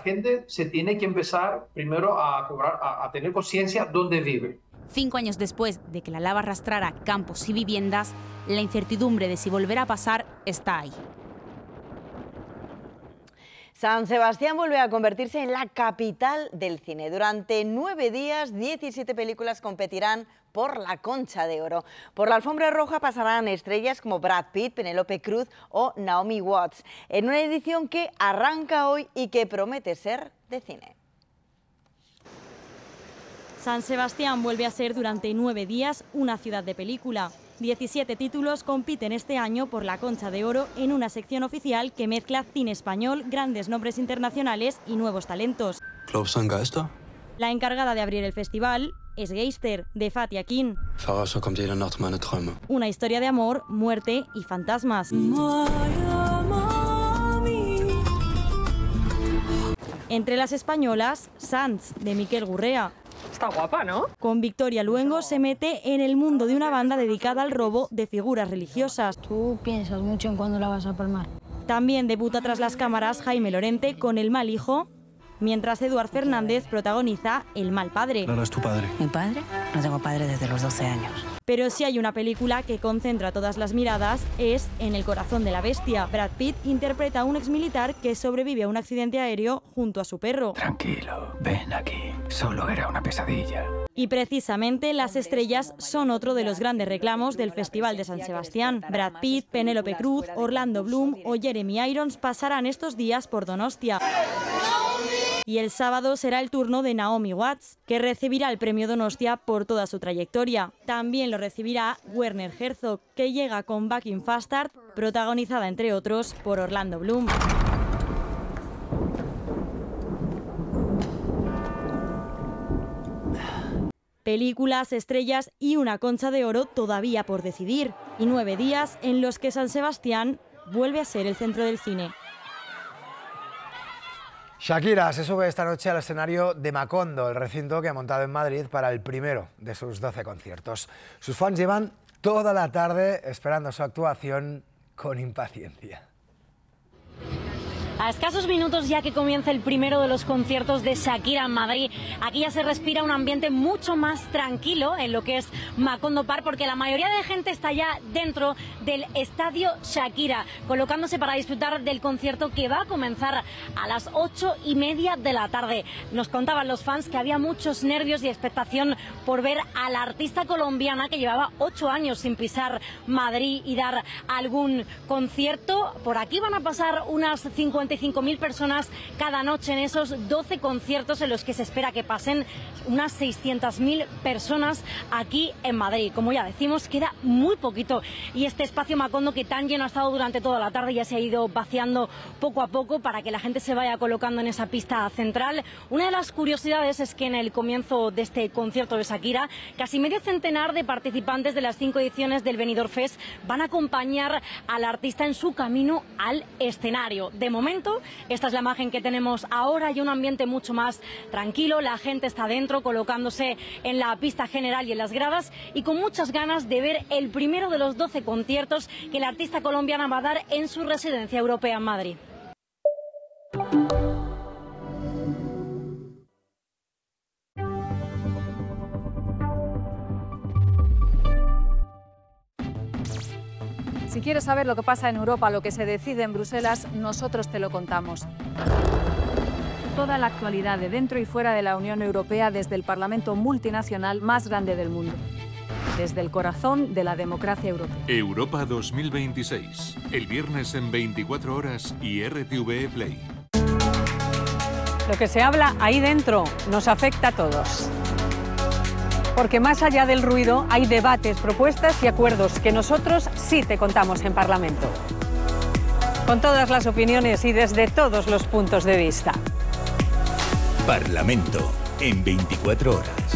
gente se tiene que empezar primero a tener conciencia dónde vive. 5 años después de que la lava arrastrara campos y viviendas, la incertidumbre de si volverá a pasar está ahí. San Sebastián vuelve a convertirse en la capital del cine. Durante 9 días, 17 películas competirán por la Concha de Oro. Por la alfombra roja pasarán estrellas como Brad Pitt, Penélope Cruz o Naomi Watts, en una edición que arranca hoy y que promete ser de cine. San Sebastián vuelve a ser durante 9 días una ciudad de película. 17 títulos compiten este año por la Concha de Oro en una sección oficial que mezcla cine español, grandes nombres internacionales y nuevos talentos. ¿Glaubst du an Geister? La encargada de abrir el festival es Geister, de Fatih Akin. Verrascher kommt jede Nacht meine Träume. Una historia de amor, muerte y fantasmas. Entre las españolas, Sants, de Miquel Gurrea. Está guapa, ¿no? Con Victoria Luengo se mete en el mundo de una banda dedicada al robo de figuras religiosas. ¿Tú piensas mucho en cuándo la vas a palmar? También debuta tras las cámaras Jaime Lorente con El mal hijo, mientras Eduard Fernández protagoniza El mal padre. Lara es tu padre. ¿Mi padre? No tengo padre desde los 12 años. Pero si hay una película que concentra todas las miradas es En el corazón de la bestia. Brad Pitt interpreta a un exmilitar que sobrevive a un accidente aéreo junto a su perro. Tranquilo, ven aquí. Solo era una pesadilla. Y precisamente las estrellas son otro de los grandes reclamos del Festival de San Sebastián. Brad Pitt, Penélope Cruz, Orlando Bloom o Jeremy Irons pasarán estos días por Donostia. Y el sábado será el turno de Naomi Watts, que recibirá el premio Donostia por toda su trayectoria. También lo recibirá Werner Herzog, que llega con Back in Fastard, protagonizada entre otros por Orlando Bloom. Películas, estrellas y una Concha de Oro todavía por decidir. Y 9 días en los que San Sebastián vuelve a ser el centro del cine. Shakira se sube esta noche al escenario de Macondo, el recinto que ha montado en Madrid para el primero de sus 12 conciertos. Sus fans llevan toda la tarde esperando su actuación con impaciencia. A escasos minutos ya que comienza el primero de los conciertos de Shakira en Madrid, aquí ya se respira un ambiente mucho más tranquilo en lo que es Macondo Park, porque la mayoría de gente está ya dentro del estadio Shakira, colocándose para disfrutar del concierto que va a comenzar a las 8:30 de la tarde. Nos contaban los fans que había muchos nervios y expectación por ver a la artista colombiana que llevaba 8 años sin pisar Madrid y dar algún concierto. Por aquí van a pasar unas 55.000 personas cada noche en esos 12 conciertos en los que se espera que pasen unas 600.000 personas aquí en Madrid. Como ya decimos, queda muy poquito y este espacio Macondo, que tan lleno ha estado durante toda la tarde, ya se ha ido vaciando poco a poco para que la gente se vaya colocando en esa pista central. Una de las curiosidades es que en el comienzo de este concierto de Shakira, casi medio centenar de participantes de las 5 ediciones del Benidorm Fest van a acompañar al artista en su camino al escenario. De momento, esta es la imagen que tenemos ahora y un ambiente mucho más tranquilo. La gente está dentro, colocándose en la pista general y en las gradas y con muchas ganas de ver el primero de los 12 conciertos que la artista colombiana va a dar en su residencia europea en Madrid. Si quieres saber lo que pasa en Europa, lo que se decide en Bruselas, nosotros te lo contamos. Toda la actualidad de dentro y fuera de la Unión Europea desde el Parlamento multinacional más grande del mundo. Desde el corazón de la democracia europea. Europa 2026. El viernes en 24 horas y RTVE Play. Lo que se habla ahí dentro nos afecta a todos. Porque más allá del ruido hay debates, propuestas y acuerdos que nosotros sí te contamos en Parlamento. Con todas las opiniones y desde todos los puntos de vista. Parlamento en 24 horas.